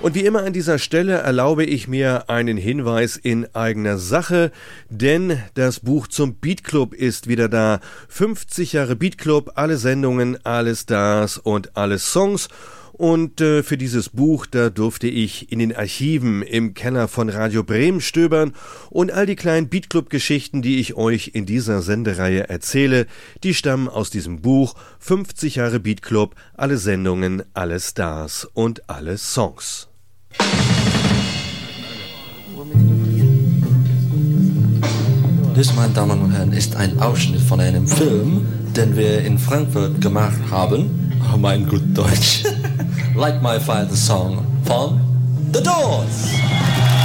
Und wie immer an dieser Stelle erlaube ich mir einen Hinweis in eigener Sache, denn das Buch zum Beat Club ist wieder da. 50 Jahre Beat Club, alle Sendungen, alle Stars und alle Songs. Und für dieses Buch, da durfte ich in den Archiven im Keller von Radio Bremen stöbern und all die kleinen Beatclub-Geschichten, die ich euch in dieser Sendereihe erzähle, die stammen aus diesem Buch 50 Jahre Beatclub, alle Sendungen, alle Stars und alle Songs. Das, meine Damen und Herren, ist ein Ausschnitt von einem Film, den wir in Frankfurt gemacht haben. Oh mein gut Deutsch. Like My Fire, the Song von The Doors.